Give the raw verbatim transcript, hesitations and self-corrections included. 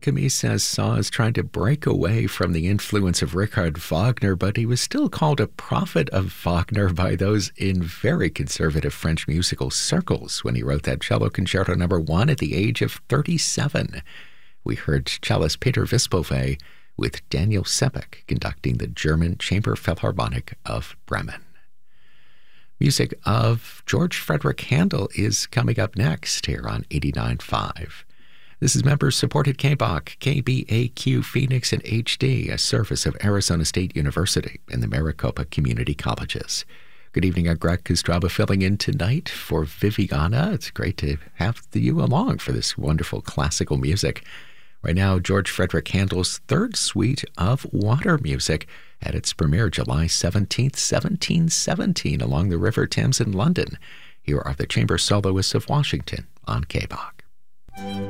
Camus says Saz tried to break away from the influence of Richard Wagner, but he was still called a prophet of Wagner by those in very conservative French musical circles when he wrote that cello concerto number one at the age of thirty-seven. We heard cellist Peter Wispelwey with Daniel Sebeck conducting the German Chamber Philharmonic of Bremen. Music of George Frederick Handel is coming up next here on eighty-nine point five. This is member-supported K B O C, K B A Q Phoenix and H D, a service of Arizona State University and the Maricopa Community Colleges. Good evening, I'm Greg Kostraba filling in tonight for Viviana. It's great to have you along for this wonderful classical music. Right now, George Frederick Handel's third suite of water music at its premiere July seventeenth, seventeen seventeen, along the River Thames in London. Here are the chamber soloists of Washington on K B O C.